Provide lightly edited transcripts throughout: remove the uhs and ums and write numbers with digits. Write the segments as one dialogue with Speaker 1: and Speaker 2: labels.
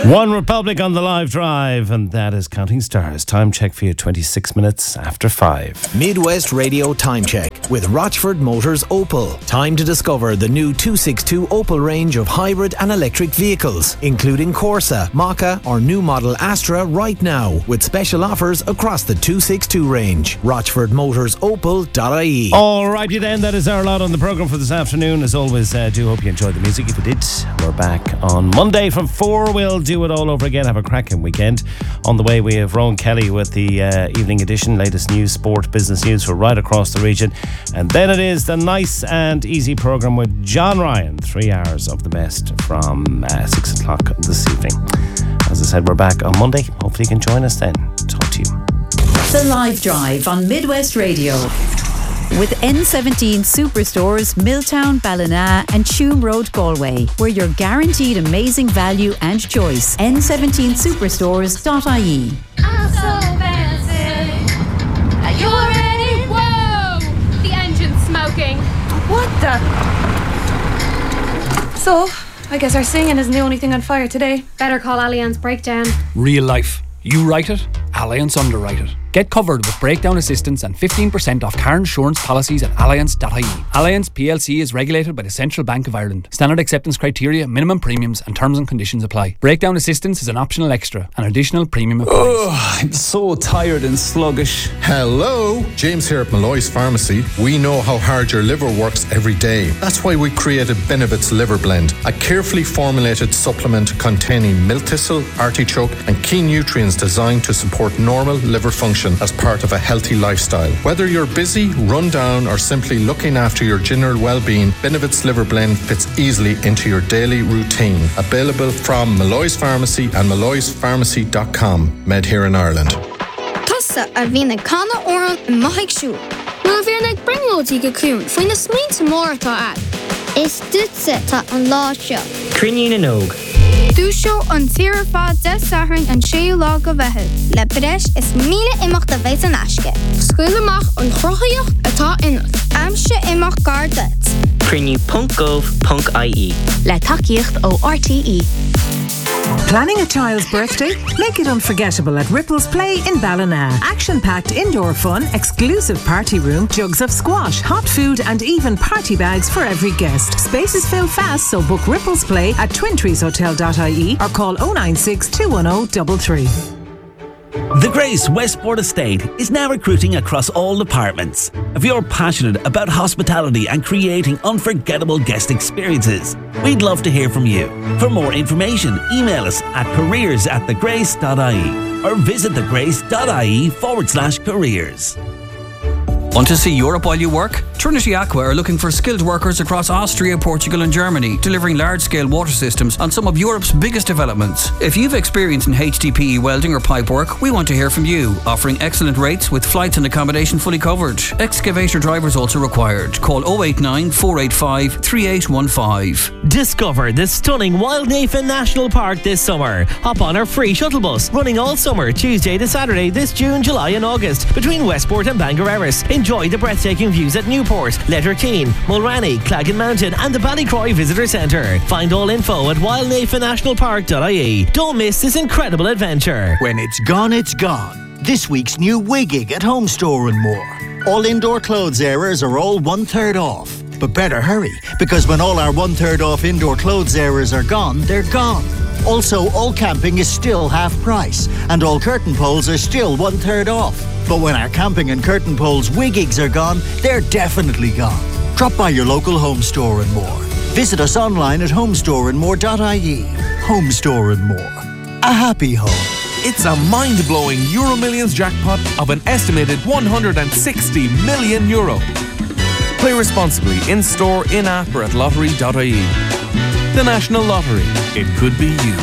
Speaker 1: One Republic on the live drive, and that is Counting Stars. Time check for you, 26 minutes after 5.
Speaker 2: Midwest Radio Time Check with Rochford Motors Opel. Time to discover the new 262 Opel range of hybrid and electric vehicles, including Corsa, Maka or new model Astra right now, with special offers across the 262 range. RochfordMotorsOpel.ie.
Speaker 1: Alrighty then, that is our lot on the programme for this afternoon. As always, do hope you enjoyed the music. If you did, we're back on Monday from 4. We'll do it all over again. Have a cracking weekend. On the way, we have Rowan Kelly with the evening edition, latest news, sport, business news for right across the region. And then it is the nice and easy programme with John Ryan. 3 hours of the best from 6 o'clock this evening. As I said, we're back on Monday. Hopefully you can join us then. Talk to you.
Speaker 3: The Live Drive on Midwest Radio. With N17 Superstores, Milltown, Ballina and Tuam Road, Galway, where you're guaranteed amazing value and choice. N17superstores.ie.
Speaker 4: I'm so fancy. Are you ready? Whoa! The engine's smoking.
Speaker 5: What the? So, I guess our singing isn't the only thing on fire today.
Speaker 4: Better call Allianz Breakdown.
Speaker 6: Real life. You write it, Allianz underwrite it. Get covered with breakdown assistance and 15% off car insurance policies at allianz.ie. Allianz PLC is regulated by the Central Bank of Ireland. Standard acceptance criteria, minimum premiums and terms and conditions apply. Breakdown assistance is an optional extra. An additional premium applies.
Speaker 7: Oh, I'm so tired and sluggish.
Speaker 8: Hello, James here at Malloy's Pharmacy. We know how hard your liver works every day. That's why we created Benevit's Liver Blend, a carefully formulated supplement containing milk thistle, artichoke and key nutrients designed to support normal liver function as part of a healthy lifestyle. Whether you're busy, run down or simply looking after your general well-being, Benevit's Liver Blend fits easily into your daily routine. Available from Malloy's Pharmacy and malloyspharmacy.com. Made here in Ireland.
Speaker 9: Tusa a bhína canna oran in maithig siúl. Nuair a bhíonn ag bringlóidí go cúin faoin na smaointe mór atá ag. Is dúitse tá an lá seo.
Speaker 10: Crinne na nóg.
Speaker 9: Dúseo an tíre fad de sathrainn an séú lá go bheithid. Le breis is míle imach de bheith an aisce. Scuil amach an chrochaíocht atá inat. Amse imach gar dit.
Speaker 10: Crinne.gov.ie.
Speaker 3: Le takeíocht ó RTE.
Speaker 11: Planning a child's birthday? Make it unforgettable at Ripples Play in Ballina. Action-packed indoor fun, exclusive party room, jugs of squash, hot food and even party bags for every guest. Spaces fill fast, so book Ripples Play at twintreeshotel.ie or call 096 210 33.
Speaker 12: The Grace Westport Estate is now recruiting across all departments. If you're passionate about hospitality and creating unforgettable guest experiences, we'd love to hear from you. For more information, email us at careers@thegrace.ie or visit thegrace.ie/careers.
Speaker 6: Want to see Europe while you work? Trinity Aqua are looking for skilled workers across Austria, Portugal and Germany, delivering large-scale water systems on some of Europe's biggest developments. If you've experience in HDPE welding or pipe work, we want to hear from you, offering excellent rates with flights and accommodation fully covered. Excavator drivers also required. Call 089 485 3815.
Speaker 10: Discover the stunning Wildnafen National Park this summer. Hop on our free shuttle bus, running all summer, Tuesday to Saturday this June, July and August, between Westport and Bangor Erris. Enjoy the breathtaking views at Newport, Letterkeene, Mulranny, Claggan Mountain and the Ballycroy Visitor Centre. Find all info at wildnafennationalpark.ie. Don't miss this incredible adventure.
Speaker 13: When it's gone, it's gone. This week's new Wiggig at Home Store and More. All indoor clothes areas are all 1/3 off. But better hurry, because when all our 1/3 off indoor clothes areas are gone, they're gone. Also, all camping is still half price, and all curtain poles are still 1/3 off. But when our camping and curtain poles Wiggigs are gone, they're definitely gone. Drop by your local Home Store and More. Visit us online at homestoreandmore.ie. Home Store and More. A happy home.
Speaker 14: It's a mind-blowing Euro Millions jackpot of an estimated €160 million. Play responsibly in-store, in-app or at lottery.ie. The National Lottery. It could be you.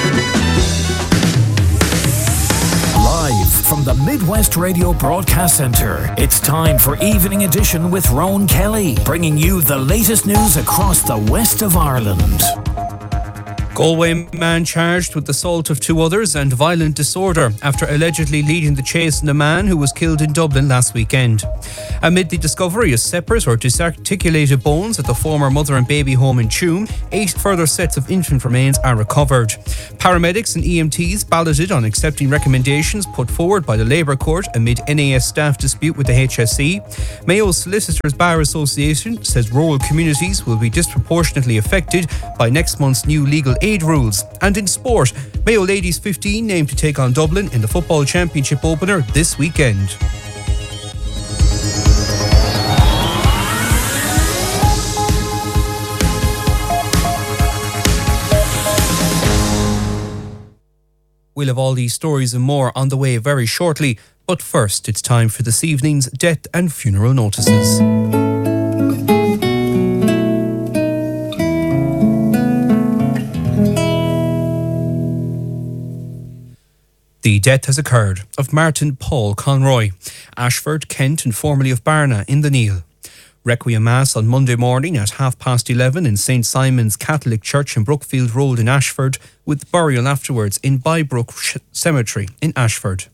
Speaker 15: Live from the Midwest Radio Broadcast Centre, it's time for Evening Edition with Rowan Kelly, bringing you the latest news across the west of Ireland.
Speaker 16: Galway man charged with assault of 2 others and violent disorder after allegedly leading the chase on a man who was killed in Dublin last weekend. Amid the discovery of separate or disarticulated bones at the former mother and baby home in Tuam, 8 further sets of infant remains are recovered. Paramedics and EMTs balloted on accepting recommendations put forward by the Labour Court amid NAS staff dispute with the HSE. Mayo Solicitors Bar Association says rural communities will be disproportionately affected by next month's new legal aid rules. And in sport, Mayo Ladies 15 named to take on Dublin in the Football Championship opener this weekend. We'll have all these stories and more on the way very shortly, but first it's time for this evening's death and funeral notices. The death has occurred of Martin Paul Conroy, Ashford, Kent and formerly of Barna in the Neil. Requiem Mass on Monday morning at 11:30 in St Simon's Catholic Church in Brookfield Road in Ashford, with burial afterwards in Bybrook Cemetery in Ashford.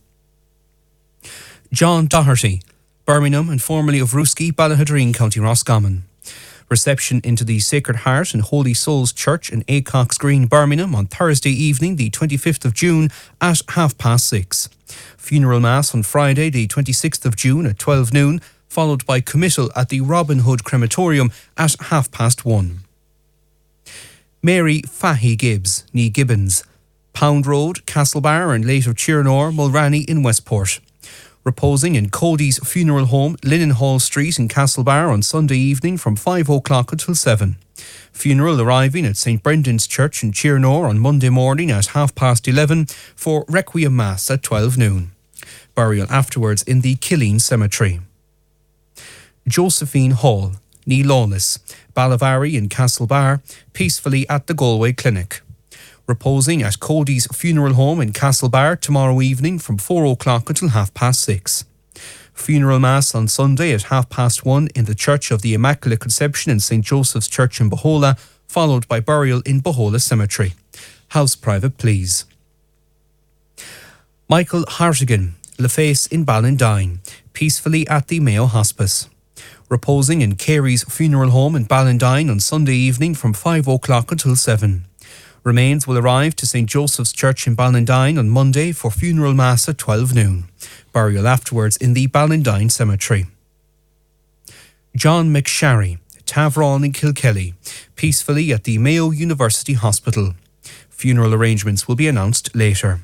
Speaker 16: John Doherty, Birmingham and formerly of Ruski, Ballahadreen, County Roscommon. Reception into the Sacred Heart and Holy Souls Church in Acox Green, Birmingham on Thursday evening, the 25th of June at 6:30. Funeral Mass on Friday, the 26th of June at 12 noon, followed by committal at the Robin Hood Crematorium at 1:30. Mary Fahy Gibbs, née Gibbons, Pound Road, Castlebar and late of Chirnor, Mulranny in Westport. Reposing in Cody's Funeral Home, Linnenhall Street in Castlebar on Sunday evening from 5 o'clock until 7. Funeral arriving at St Brendan's Church in Chirnor on Monday morning at 11:30 for Requiem Mass at 12 noon. Burial afterwards in the Killeen Cemetery. Josephine Hall, née Lawless, Ballavary in Castlebar, peacefully at the Galway Clinic. Reposing at Cody's Funeral Home in Castlebar tomorrow evening from 4 o'clock until 6:30. Funeral Mass on Sunday at 1:30 in the Church of the Immaculate Conception in St Joseph's Church in Bohola, followed by burial in Bohola Cemetery. House private, please. Michael Hartigan, Laface in Ballandine, peacefully at the Mayo Hospice. Reposing in Carey's Funeral Home in Ballandine on Sunday evening from 5 o'clock until 7. Remains will arrive to St Joseph's Church in Ballandine on Monday for funeral mass at 12 noon. Burial afterwards in the Ballandine Cemetery. John McSharry, Tavron in Kilkelly, peacefully at the Mayo University Hospital. Funeral arrangements will be announced later.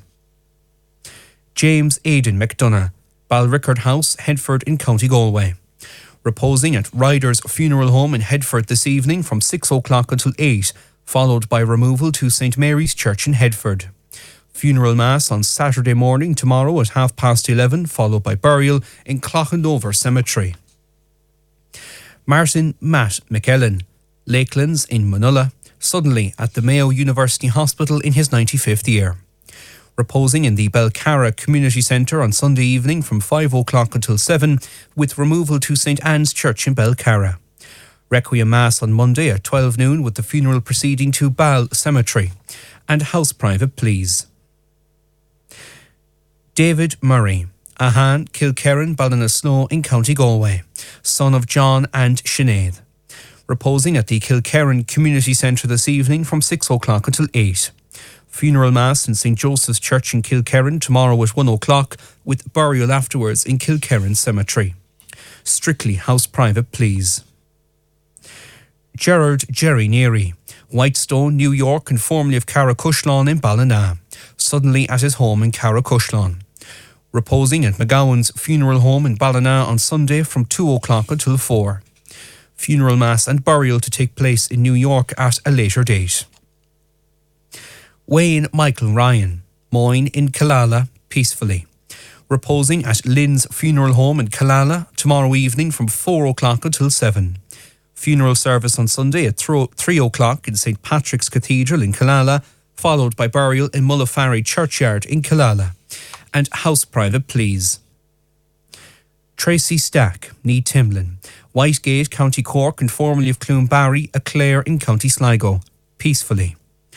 Speaker 16: James Aidan McDonough, Balrickard House, Headford in County Galway. Reposing at Ryder's Funeral Home in Headford this evening from 6 o'clock until 8, followed by removal to St Mary's Church in Headford. Funeral Mass on Saturday morning tomorrow at 11:30, followed by burial in Clochandover Cemetery. Martin Matt McEllen, Lakelands in Manulla, suddenly at the Mayo University Hospital in his 95th year. Reposing in the Belcarra Community Centre on Sunday evening from 5 o'clock until 7, with removal to St Anne's Church in Belcarra. Requiem Mass on Monday at 12 noon with the funeral proceeding to Ball Cemetery. And house private, please. David Murray, Ahan, Kilkerran, Ballinasloe in County Galway, son of John and Sinead. Reposing at the Kilkerran Community Centre this evening from 6 o'clock until 8. Funeral Mass in St Joseph's Church in Kilkerran tomorrow at 1 o'clock with burial afterwards in Kilkerran Cemetery. Strictly house private, please. Gerard Jerry Neary, Whitestone, New York and formerly of Carracushlawn in Ballina, suddenly at his home in Carracushlawn. Reposing at McGowan's Funeral Home in Ballina on Sunday from 2 o'clock until 4. Funeral Mass and burial to take place in New York at a later date. Wayne Michael Ryan, Moyne in Killala, peacefully. Reposing at Lynn's Funeral Home in Killala tomorrow evening from 4 o'clock until 7. Funeral service on Sunday at 3 o'clock in St Patrick's Cathedral in Killala, followed by burial in Mullafarry Churchyard in Killala. And house private, please. Tracy Stack, née Timlin, Whitegate, County Cork and formerly of Cloonbarry, a Clare in County Sligo, peacefully.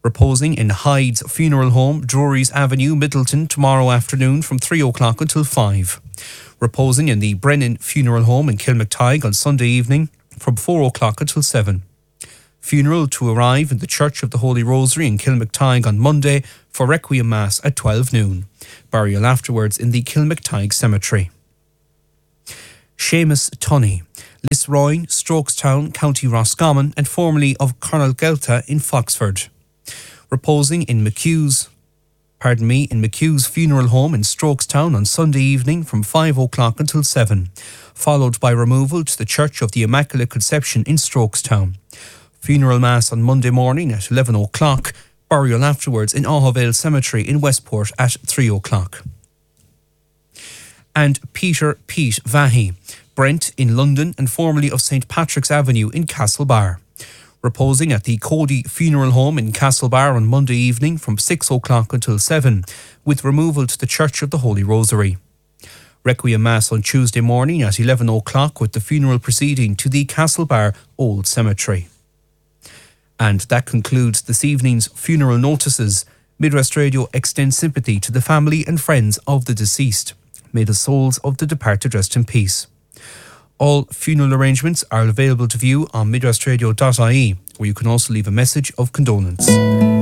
Speaker 16: Reposing in Hyde's Funeral Home, Drury's Avenue, Middleton, tomorrow afternoon from 3 o'clock until 5. Reposing in the Brennan Funeral Home in Kilmactyghe on Sunday evening from 4 o'clock until 7. Funeral to arrive in the Church of the Holy Rosary in Kilmactyghe on Monday for Requiem Mass at 12 noon. Burial afterwards in the Kilmactyghe Cemetery. Seamus Tunney, Lisroyne, Strokestown, County Roscommon, and formerly of Colonel Gelta in Foxford. Reposing in McHugh's Funeral Home in Strokestown on Sunday evening from 5 o'clock until 7, followed by removal to the Church of the Immaculate Conception in Strokestown. Funeral Mass on Monday morning at 11 o'clock, burial afterwards in Ahavale Cemetery in Westport at 3 o'clock. And Peter Pete Vahy, Brent in London and formerly of St Patrick's Avenue in Castlebar. Reposing at the Cody Funeral Home in Castlebar on Monday evening from 6 o'clock until 7, with removal to the Church of the Holy Rosary. Requiem Mass on Tuesday morning at 11 o'clock with the funeral proceeding to the Castlebar Old Cemetery. And that concludes this evening's funeral notices. Midwest Radio extends sympathy to the family and friends of the deceased. May the souls of the departed rest in peace. All funeral arrangements are available to view on midwestradio.ie, where you can also leave a message of condolence.